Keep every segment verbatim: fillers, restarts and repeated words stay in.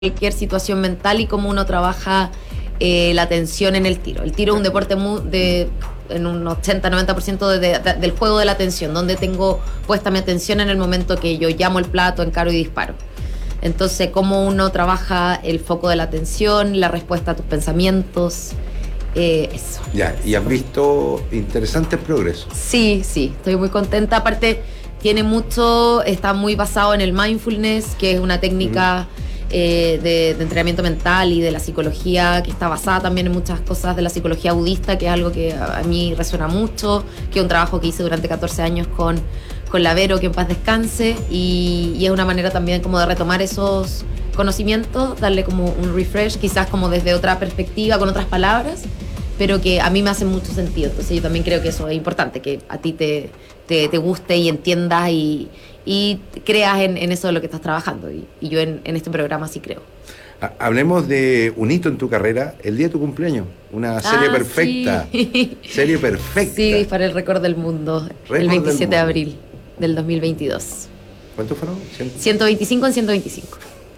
cualquier situación mental y cómo uno trabaja eh, la atención en el tiro. El tiro es un deporte muy de, en un ochenta a noventa por ciento de, de, de, del juego de la atención, donde tengo puesta mi atención en el momento que yo llamo el plato, encaro y disparo. Entonces, cómo uno trabaja el foco de la atención, la respuesta a tus pensamientos, eh, eso. Ya, y has visto interesantes progresos. Sí, sí, estoy muy contenta. Aparte, tiene mucho, está muy basado en el mindfulness, que es una técnica... Uh-huh. Eh, de, de entrenamiento mental y de la psicología, que está basada también en muchas cosas de la psicología budista, que es algo que a, a mí resuena mucho, que es un trabajo que hice durante catorce años con, con la Vero, que en paz descanse, y, y es una manera también como de retomar esos conocimientos, darle como un refresh, quizás como desde otra perspectiva, con otras palabras, pero que a mí me hace mucho sentido. Entonces yo también creo que eso es importante, que a ti te, te, te guste y entiendas y y creas en, en eso de lo que estás trabajando, y, y yo en, en este programa sí creo. Hablemos de un hito en tu carrera, el día de tu cumpleaños, una serie ah, perfecta, sí. serie perfecta. Sí, disparé el récord del mundo, récord el veintisiete de abril del dos mil veintidós. ¿Cuántos fueron? ciento veinticinco en ciento veinticinco.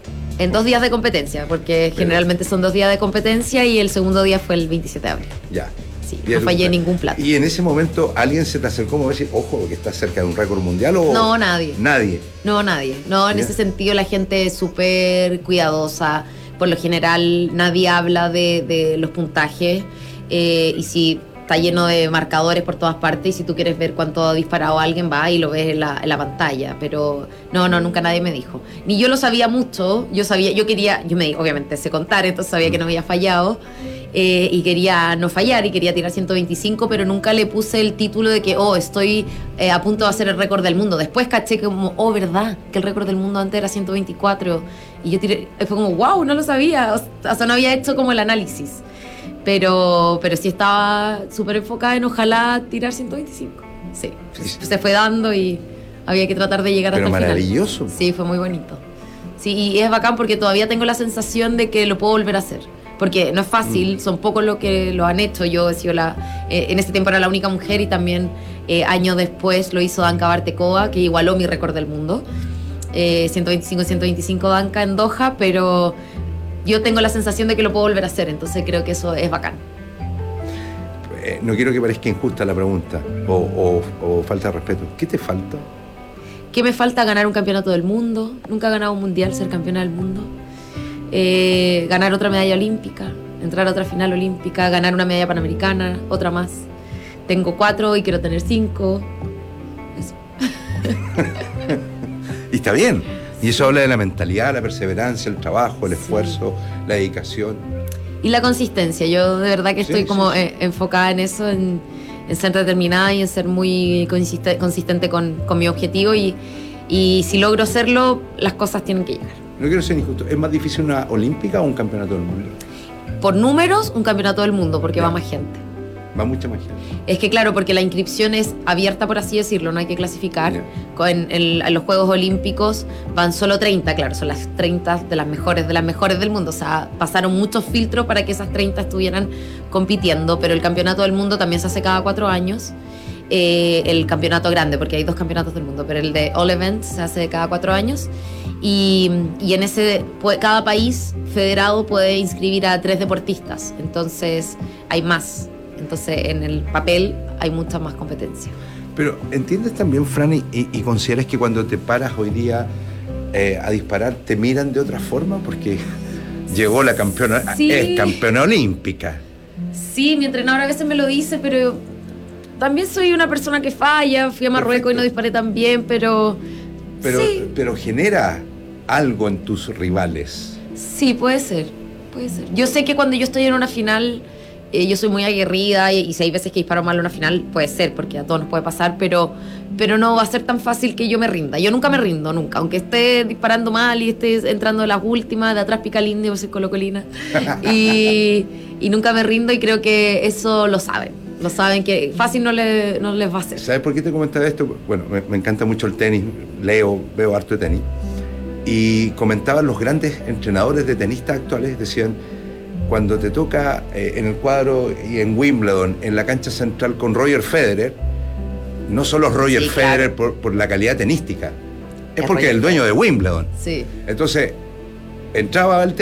En dos días de competencia, porque Pero, generalmente son dos días de competencia y el segundo día fue el veintisiete de abril. Ya. Sí, no fallé ningún plato. ¿Y en ese momento alguien se te acercó como decir, ojo, que estás cerca de un récord mundial? ¿O no, nadie. Nadie. No, nadie. No, en ¿Ya? ese sentido la gente es súper cuidadosa. Por lo general nadie habla de, de los puntajes. Eh, y si está lleno de marcadores por todas partes, y si tú quieres ver cuánto ha disparado alguien, va y lo ves en la, en la pantalla. Pero no, no, nunca nadie me dijo. Ni yo lo sabía mucho. Yo sabía, yo quería, yo me obviamente sé contar, entonces sabía que no había fallado. Eh, y quería no fallar y quería tirar ciento veinticinco, pero nunca le puse el título de que, oh, estoy eh, a punto de hacer el récord del mundo. Después caché que como, oh, verdad, que el récord del mundo antes era ciento veinticuatro, y yo tiré, fue como, wow, no lo sabía, o sea, no había hecho como el análisis, pero, pero sí estaba súper enfocada en ojalá tirar ciento veinticinco. Sí, sí, se fue dando y había que tratar de llegar pero hasta el final. Maravilloso. Sí, fue muy bonito. Sí, y es bacán porque todavía tengo la sensación de que lo puedo volver a hacer. Porque no es fácil, son pocos los que lo han hecho. Yo he sido la, eh, en ese tiempo era la única mujer, y también eh, años después lo hizo Danka Bartekova, que igualó mi récord del mundo. Eh, ciento veinticinco ciento veinticinco Danka en Doha, pero yo tengo la sensación de que lo puedo volver a hacer, entonces creo que eso es bacán. Eh, no quiero que parezca injusta la pregunta o, o, o falta de respeto. ¿Qué te falta? ¿Qué me falta? Ganar un campeonato del mundo. Nunca he ganado un mundial, ser campeona del mundo. Eh, ganar otra medalla olímpica, entrar a otra final olímpica, ganar una medalla panamericana, otra más. Tengo cuatro y quiero tener cinco. Eso. Y está bien. Y eso habla de la mentalidad, la perseverancia, el trabajo, el esfuerzo, sí. La dedicación. Y la consistencia. Yo de verdad que estoy sí, como sí, sí. enfocada en eso, en, en ser determinada y en ser muy consistente, consistente con, con mi objetivo. Y, y si logro hacerlo, las cosas tienen que llegar. No quiero ser injusto. ¿Es más difícil una olímpica o un campeonato del mundo? Por números, un campeonato del mundo, porque ya. va más gente. Va mucha más gente. Es que claro, porque la inscripción es abierta, por así decirlo, no hay que clasificar. En, en, en los Juegos Olímpicos van solo treinta, claro, son las treinta de las mejores, de las mejores del mundo. O sea, pasaron muchos filtros para que esas treinta estuvieran compitiendo, pero el campeonato del mundo también se hace cada cuatro años. Eh, el campeonato grande, porque hay dos campeonatos del mundo, pero el de All Events se hace cada cuatro años. Y, y en ese, cada país federado puede inscribir a tres deportistas, entonces hay más. Entonces en el papel hay mucha más competencia. Pero ¿entiendes también, Fran, y, y consideras que cuando te paras hoy día eh, a disparar te miran de otra forma? Porque llegó la campeona, sí. Es campeona olímpica. Sí, mi entrenador a veces me lo dice, pero también soy una persona que falla. Fui a Marruecos Perfecto. Y no disparé tan bien, pero... Pero, sí. pero genera algo en tus rivales. Sí, puede ser, puede ser. Yo sé que cuando yo estoy en una final, eh, yo soy muy aguerrida, y, y si hay veces que disparo mal en una final, puede ser, porque a todos nos puede pasar, pero, pero no va a ser tan fácil que yo me rinda. Yo nunca me rindo, nunca. Aunque esté disparando mal y esté entrando en las últimas, de atrás pica el indio, soy colocolina. y, y nunca me rindo, y creo que eso lo saben. Lo saben que fácil no, le, no les va a hacer. ¿Sabes por qué te comentaba esto? Bueno, me, me encanta mucho el tenis, leo, veo harto de tenis. Y comentaban los grandes entrenadores de tenistas actuales, decían, cuando te toca eh, en el cuadro y en Wimbledon, en la cancha central con Roger Federer, no solo Roger sí, Federer claro. por, por la calidad tenística, es, es porque es el dueño de Wimbledon. Sí. Entonces, entraba al